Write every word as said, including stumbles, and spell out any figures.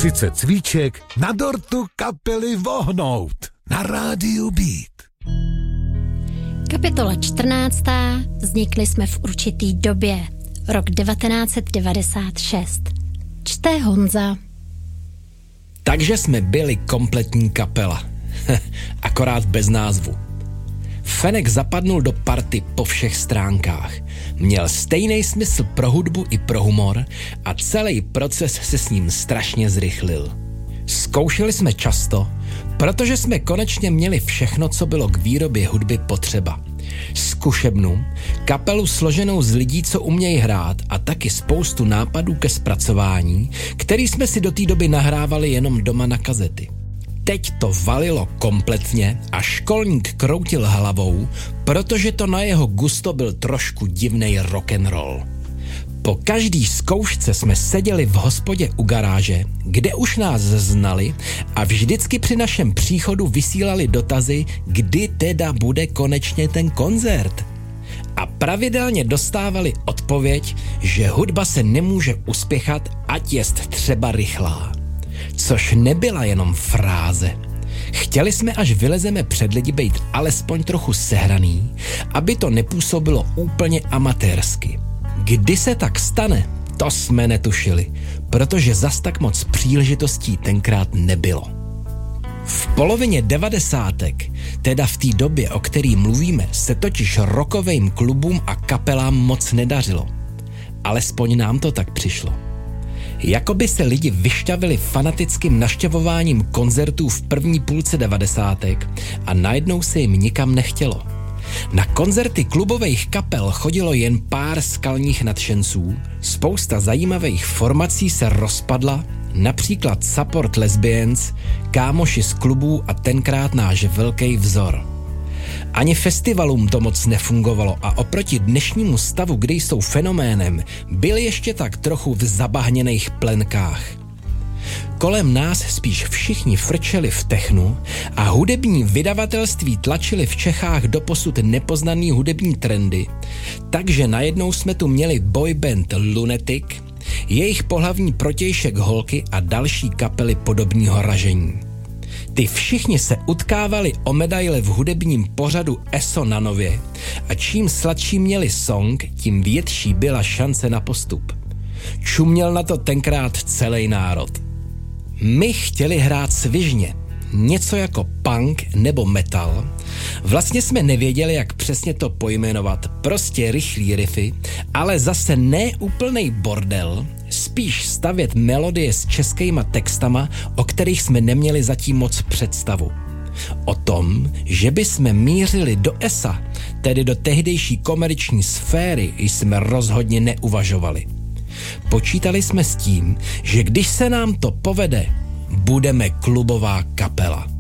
Sice cvíček, na dortu kapely vohnout. Na rádiu Beat. Kapitola čtrnáctá. Vznikli jsme v určitý době. Rok devatenáct set devadesát šest. Čte Honza. Takže jsme byli kompletní kapela. Akorát bez názvu. Fenek zapadnul do party po všech stránkách. Měl stejný smysl pro hudbu i pro humor a celý proces se s ním strašně zrychlil. Zkoušeli jsme často, protože jsme konečně měli všechno, co bylo k výrobě hudby potřeba. Zkušebnu, kapelu složenou z lidí, co umějí hrát, a taky spoustu nápadů ke zpracování, který jsme si do té doby nahrávali jenom doma na kazety. Teď to valilo kompletně a školník kroutil hlavou, protože to na jeho gusto byl trošku divnej rock'n'roll. Po každý zkoušce jsme seděli v hospodě u garáže, kde už nás znali a vždycky při našem příchodu vysílali dotazy, kdy teda bude konečně ten koncert. A pravidelně dostávali odpověď, že hudba se nemůže uspěchat, ať jest třeba rychlá. Což nebyla jenom fráze. Chtěli jsme, až vylezeme před lidi, být alespoň trochu sehraný, aby to nepůsobilo úplně amatérsky. Kdy se tak stane, to jsme netušili, protože zas tak moc příležitostí tenkrát nebylo. V polovině devadesátek, teda v té době, o který mluvíme, se totiž rockovým klubům a kapelám moc nedařilo. Alespoň nám to tak přišlo. Jakoby se lidi vyšťavili fanatickým naštěvováním koncertů v první půlce devadesátek a najednou se jim nikam nechtělo. Na koncerty klubových kapel chodilo jen pár skalních nadšenců, spousta zajímavých formací se rozpadla, například Support Lesbians, Kámoši z klubů a tenkrát náš velký vzor. Ani festivalům to moc nefungovalo a oproti dnešnímu stavu, kdy jsou fenoménem, byli ještě tak trochu v zabahněných plenkách. Kolem nás spíš všichni frčeli v technu a hudební vydavatelství tlačili v Čechách doposud nepoznaný hudební trendy, takže najednou jsme tu měli boyband Lunatic, jejich pohlavní protějšek Holky a další kapely podobného ražení. Ty všichni se utkávali o medaile v hudebním pořadu E S O na Nově a čím sladší měli song, tím větší byla šance na postup. Čuměl na to tenkrát celý národ. My chtěli hrát svižně, něco jako punk nebo metal. Vlastně jsme nevěděli, jak přesně to pojmenovat, prostě rychlý riffy, ale zase ne úplnej bordel, spíš stavět melodie s českýma textama, o kterých jsme neměli zatím moc představu. O tom, že by jsme mířili do E S A, tedy do tehdejší komerční sféry, jsme rozhodně neuvažovali. Počítali jsme s tím, že když se nám to povede, budeme klubová kapela.